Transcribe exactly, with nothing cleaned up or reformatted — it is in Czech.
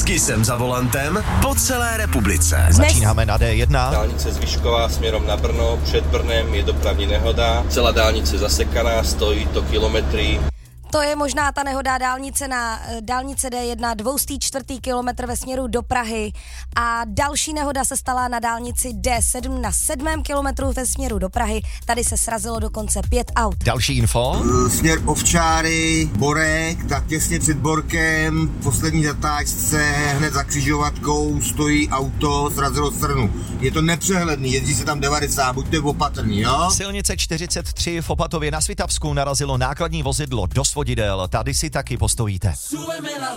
Kisem za volantem po celé republice. Začínáme na dé jedna. Dálnice Zvyšková směrem na Brno, před Brnem je dopravní nehoda. Celá dálnice zasekaná, stojí to kilometry. To je možná ta nehoda dálnice na dálnice dé jedna, dvoustý čtvrtý kilometr ve směru do Prahy a další nehoda se stala na dálnici dé sedm na sedmém kilometru ve směru do Prahy. Tady se srazilo dokonce pět aut. Další info. Směr Ovčáry, Borek, tak těsně před Borkem, v poslední zatáčce, hned za křižovatkou stojí auto, srazilo stranu. Je to nepřehledný, jezdí se tam devadesát, buďte opatrný, jo? Silnice čtyřicet tři v Opatově na Svitavsku narazilo nákladní vozidlo do svodidel. Tady si taky postojíte.